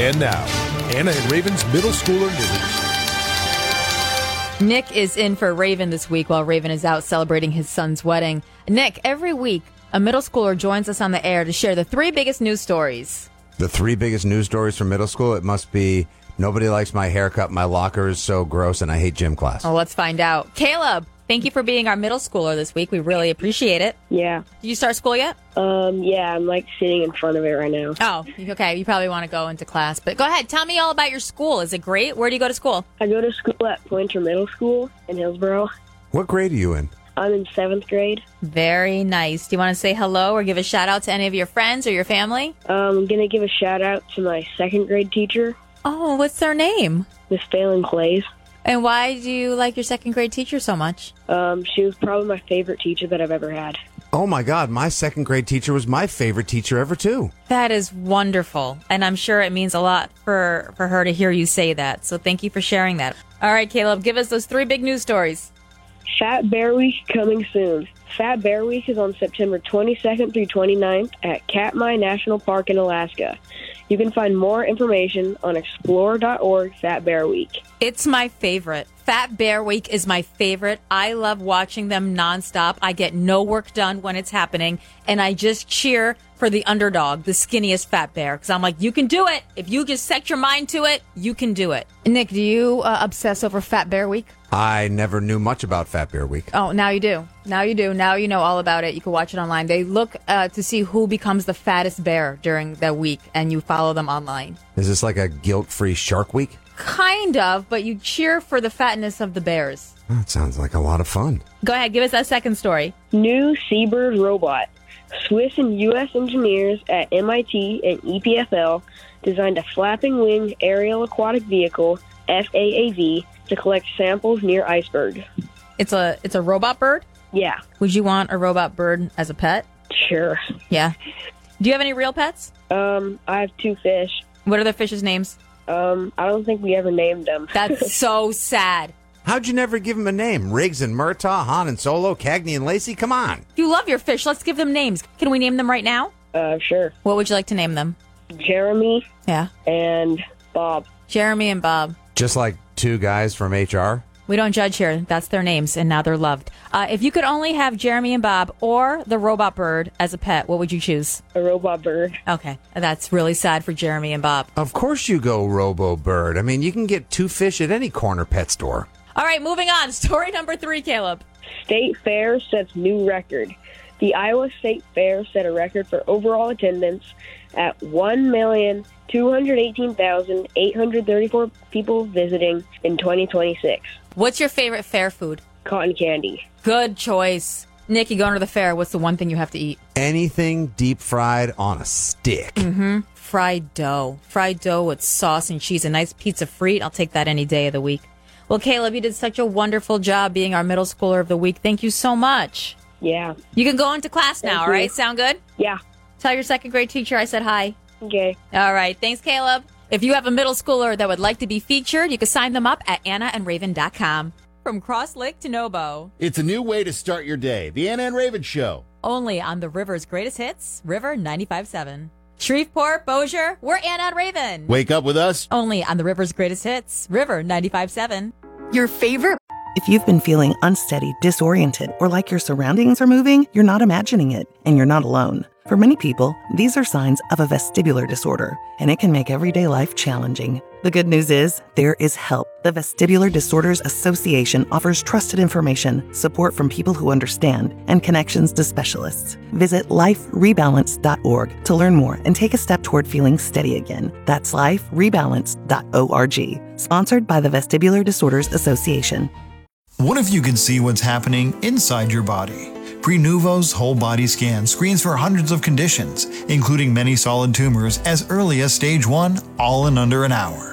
And now, Anna and Raven's Middle Schooler News. Nick is in for Raven this week while Raven is out celebrating his son's wedding. Nick, every week, a middle schooler joins us on the air to share the 3 biggest news stories. The 3 biggest news stories from middle school? It must be nobody likes my haircut, my locker is so gross, and I hate gym class. Well, let's find out. Caleb, thank you for being our middle schooler this week. We really appreciate it. Yeah. Did you start school yet? Yeah, I'm sitting in front of it right now. Oh, okay. You probably want to go into class. But go ahead. Tell me all about your school. Is it great? Where do you go to school? I go to school at Pointer Middle School in Hillsboro. What grade are you in? I'm in 7th grade. Very nice. Do you want to say hello or give a shout out to any of your friends or your family? I'm going to give a shout out to my 2nd grade teacher. Oh, what's their name? Miss Phelan Clays. And why do you like your 2nd grade teacher so much? She was probably my favorite teacher that I've ever had. Oh, my God. My 2nd grade teacher was my favorite teacher ever, too. That is wonderful. And I'm sure it means a lot for her to hear you say that. So thank you for sharing that. All right, Caleb, give us those 3 big news stories. Fat Bear Week coming soon. Fat Bear Week is on September 22nd through 29th at Katmai National Park in Alaska. You can find more information on explore.org Fat Bear Week. It's my favorite. Fat Bear Week is my favorite. I love watching them nonstop. I get no work done when it's happening, and I just cheer for the underdog, the skinniest fat bear, because I'm like, you can do it. If you just set your mind to it, you can do it. Nick, do you obsess over Fat Bear Week? I never knew much about Fat Bear Week. Oh, now you do. Now you do. Now you know all about it. You can watch it online. They look to see who becomes the fattest bear during that week, and you follow them online. Is this like a guilt-free Shark Week? Kind of, but you cheer for the fatness of the bears. That sounds like a lot of fun. Go ahead, give us that second story. New Seabird robot. Swiss and U.S. engineers at MIT and EPFL designed a flapping wing aerial aquatic vehicle, FAAV, to collect samples near icebergs. It's a robot bird? Yeah. Would you want a robot bird as a pet? Sure. Yeah. Do you have any real pets? I have 2 fish. What are the fish's names? I don't think we ever named them. That's so sad. How'd you never give them a name? Riggs and Murtaugh, Han and Solo, Cagney and Lacey? Come on. You love your fish. Let's give them names. Can we name them right now? Sure. What would you like to name them? Jeremy. Yeah. And Bob. Jeremy and Bob. Just like 2 guys from HR? We don't judge here. That's their names, and now they're loved. If you could only have Jeremy and Bob or the robot bird as a pet, what would you choose? A robot bird. Okay. That's really sad for Jeremy and Bob. Of course you go Robo Bird. I mean, you can get 2 fish at any corner pet store. All right, moving on. Story number 3, Caleb. State Fair sets new record. The Iowa State Fair set a record for overall attendance at 1,218,834 people visiting in 2026. What's your favorite fair food? Cotton candy. Good choice. Nick, you going to the fair. What's the one thing you have to eat? Anything deep fried on a stick. Mm-hmm. Fried dough. Fried dough with sauce and cheese. A nice pizza frite. I'll take that any day of the week. Well, Caleb, you did such a wonderful job being our middle schooler of the week. Thank you so much. Yeah. You can go into class now, Thank all you. right? Sound good? Yeah. Tell your 2nd grade teacher I said hi. Okay. All right. Thanks, Caleb. If you have a middle schooler that would like to be featured, you can sign them up at AnnaandRaven.com. From Cross Lake to Nobo. It's a new way to start your day. The Anna and Raven Show. Only on the River's greatest hits, River 95.7. Shreveport, Bossier, we're Anna and Raven. Wake up with us. Only on the River's greatest hits, River 95.7. Your favorite. If you've been feeling unsteady, disoriented, or like your surroundings are moving, you're not imagining it, and you're not alone. For many people, these are signs of a vestibular disorder, and it can make everyday life challenging. The good news is, there is help. The Vestibular Disorders Association offers trusted information, support from people who understand, and connections to specialists. Visit liferebalance.org to learn more and take a step toward feeling steady again. That's liferebalance.org. Sponsored by the Vestibular Disorders Association. What if you could see what's happening inside your body? Prenuvo's whole body scan screens for hundreds of conditions, including many solid tumors as early as stage 1, all in under an hour.